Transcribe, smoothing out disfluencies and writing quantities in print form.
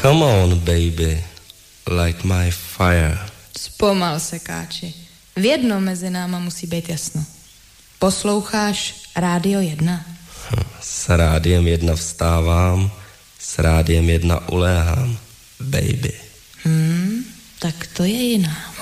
Come on, baby, light my fire. Zpomal se, Káči. V jednom mezi náma musí být jasno. Posloucháš Rádio 1? S Rádiem 1 vstávám, s Rádiem 1 uléhám, baby. Tak to je jiná.